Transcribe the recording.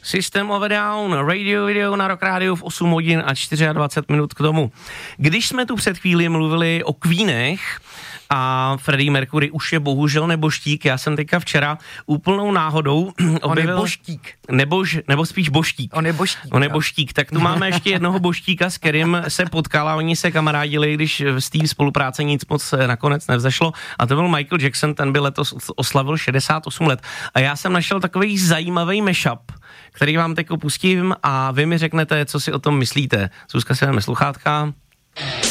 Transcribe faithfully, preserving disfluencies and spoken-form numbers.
System of a Down, radio video na Rock Radio v osm hodin a dvacet čtyři minut k tomu. Když jsme tu před chvíli mluvili o Queenech a Freddie Mercury už je bohužel neboštík, já jsem teďka včera úplnou náhodou objevil... On je boštík. Nebož, nebo spíš boštík. On je boštík. On je boštík. Tak tu máme ještě jednoho boštíka, s kterým se potkala, oni se kamarádili, když z té spolupráce nic moc nakonec nevzešlo. A to byl Michael Jackson, ten by letos oslavil šedesát osm let. A já jsem našel takový zajímavý mashup, který vám teď pustím a vy mi řeknete, co si o tom myslíte. Zuzka si vezme sluchátka.